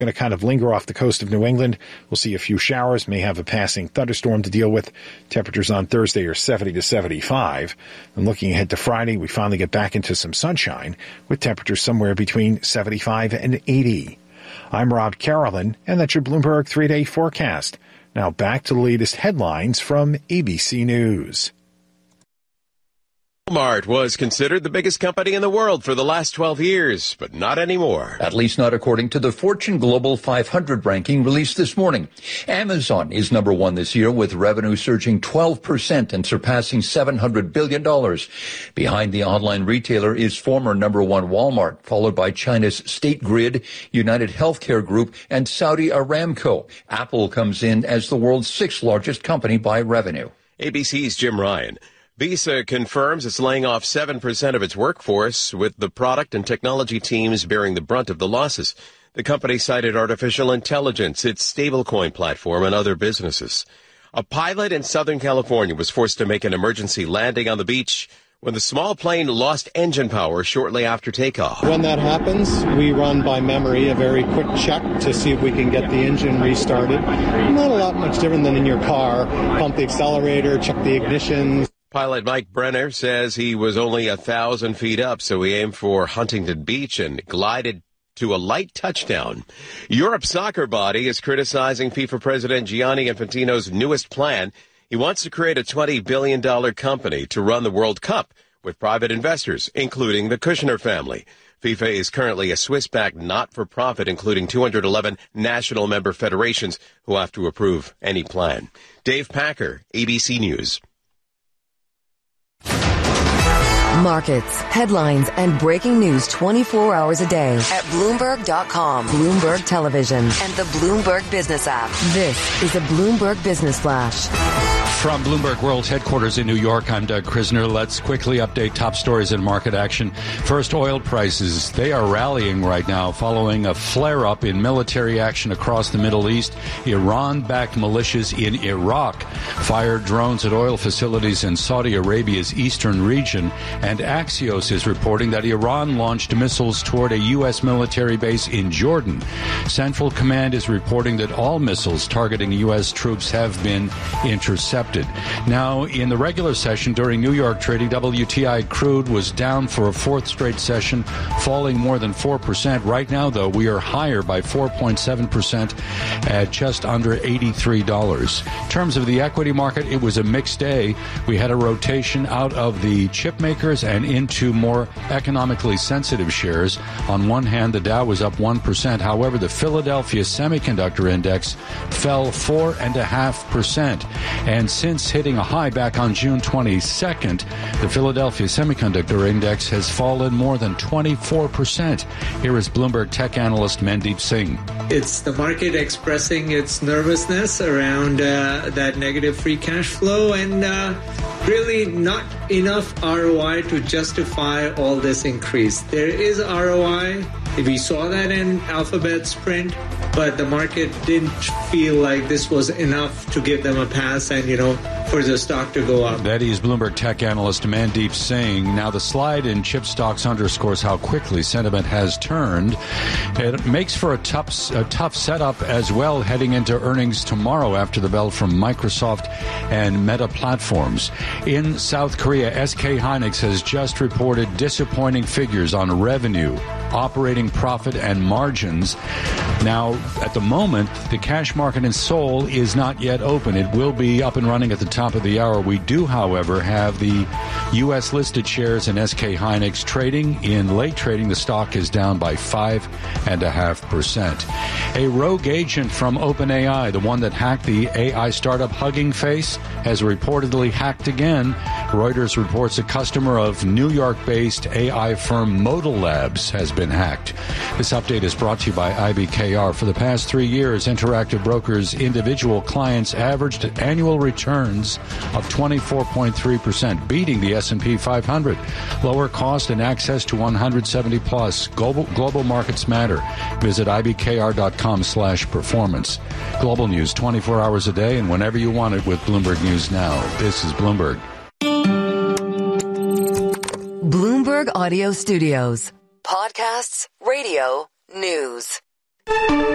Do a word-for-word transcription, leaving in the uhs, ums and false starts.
going to kind of linger off the coast of New England. We'll see a few showers, may have a passing thunderstorm to deal with. Temperatures on Thursday are seventy to seventy-five. And looking ahead to Friday, we finally get back into some sunshine with temperatures somewhere between seventy-five and eighty. I'm Rob Carolyn, and that's your Bloomberg three-day forecast. Now back to the latest headlines from A B C News. Walmart was considered the biggest company in the world for the last twelve years, but not anymore. At least not according to the Fortune Global five hundred ranking released this morning. Amazon is number one this year, with revenue surging twelve percent and surpassing seven hundred billion dollars. Behind the online retailer is former number one Walmart, followed by China's State Grid, United Healthcare Group, and Saudi Aramco. Apple comes in as the world's sixth largest company by revenue. A B C's Jim Ryan. Visa confirms it's laying off seven percent of its workforce, with the product and technology teams bearing the brunt of the losses. The company cited artificial intelligence, its stablecoin platform, and other businesses. A pilot in Southern California was forced to make an emergency landing on the beach when the small plane lost engine power shortly after takeoff. When that happens, we run by memory a very quick check to see if we can get the engine restarted. Not a lot much different than in your car. Pump the accelerator, check the ignition. Pilot Mike Brenner says he was only a thousand feet up, so he aimed for Huntington Beach and glided to a light touchdown. Europe's soccer body is criticizing FIFA President Gianni Infantino's newest plan. He wants to create a twenty billion dollars company to run the World Cup with private investors, including the Kushner family. FIFA is currently a Swiss-backed not-for-profit, including two hundred eleven national member federations who have to approve any plan. Dave Packer, A B C News. Markets, headlines, and breaking news twenty-four hours a day at Bloomberg dot com, Bloomberg Television, and the Bloomberg Business app. This is a Bloomberg Business Flash. From Bloomberg World Headquarters in New York, I'm Doug Krisner. Let's quickly update top stories in market action. First, oil prices. They are rallying right now following a flare-up in military action across the Middle East. Iran-backed militias in Iraq fired drones at oil facilities in Saudi Arabia's eastern region. And Axios is reporting that Iran launched missiles toward a U S military base in Jordan. Central Command is reporting that all missiles targeting U S troops have been intercepted. Now, in the regular session during New York trading, W T I crude was down for a fourth straight session, falling more than four percent. Right now, though, we are higher by four point seven percent at just under eighty-three dollars. In terms of the equity market, it was a mixed day. We had a rotation out of the chip makers and into more economically sensitive shares. On one hand, the Dow was up one percent. However, the Philadelphia Semiconductor Index fell four point five percent. And since hitting a high back on June twenty-second, the Philadelphia Semiconductor Index has fallen more than twenty-four percent. Here is Bloomberg tech analyst Mandeep Singh. It's the market expressing its nervousness around uh, that negative free cash flow and uh, really not enough R O I to justify all this increase. There is R O I. We saw that in Alphabet's print, but the market didn't feel like this was enough to give them a pass and, you know, for the stock to go up. That is Bloomberg tech analyst Mandeep Singh. Now, the slide in chip stocks underscores how quickly sentiment has turned. It makes for a tough, a tough setup as well heading into earnings tomorrow after the bell from Microsoft and Meta Platforms. In South Korea, S K Hynix has just reported disappointing figures on revenue, operating profit, and margins. Now, at the moment, the cash market in Seoul is not yet open. It will be up and running at the top of the hour. We do, however, have the U S-listed shares in S K Hynix trading. In late trading, the stock is down by five point five percent. A rogue agent from OpenAI, the one that hacked the A I startup Hugging Face, has reportedly hacked again. Reuters reports a customer of New York-based A I firm Modal Labs has been hacked. This update is brought to you by I B K R. For the past three years, Interactive Brokers' individual clients averaged annual returns of twenty-four point three percent, beating the S and P five hundred. Lower cost and access to one hundred seventy plus. Global, global markets matter. Visit I B K R dot com slash performance. Global news twenty-four hours a day and whenever you want it with Bloomberg News Now. This is Bloomberg. Bloomberg Audio Studios. Podcasts, radio, news.